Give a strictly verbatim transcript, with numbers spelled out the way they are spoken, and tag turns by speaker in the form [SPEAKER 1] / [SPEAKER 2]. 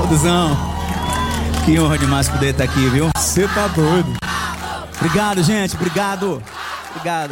[SPEAKER 1] Duzão, que honra demais poder estar aqui, viu?
[SPEAKER 2] Você tá doido.
[SPEAKER 1] Obrigado, gente, obrigado. Obrigado.